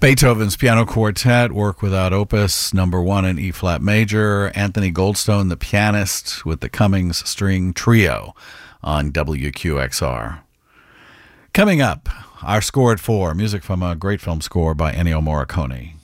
Beethoven's Piano Quartet, work without opus, number 1 in E-flat major. Anthony Goldstone, the pianist, with the Cummings String Trio on WQXR. Coming up, our score at 4, music from a great film score by Ennio Morricone.